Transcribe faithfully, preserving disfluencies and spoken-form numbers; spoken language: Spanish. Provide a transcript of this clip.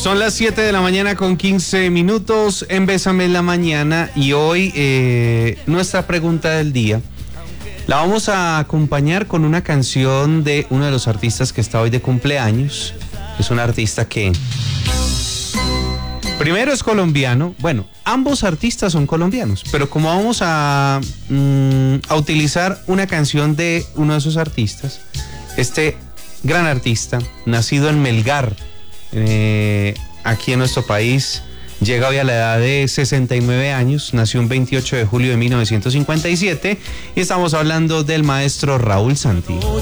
Son las siete de la mañana con quince minutos en Bésame en la Mañana y hoy eh, nuestra pregunta del día la vamos a acompañar con una canción de uno de los artistas que está hoy de cumpleaños. Es un artista que primero es colombiano. Bueno, ambos artistas son colombianos, pero como vamos a, mm, a utilizar una canción de uno de esos artistas, este gran artista, nacido en Melgar, eh, aquí en nuestro país, llega hoy a la edad de sesenta y nueve años, nació un veintiocho de julio de mil novecientos cincuenta y siete y estamos hablando del maestro Raúl Santi.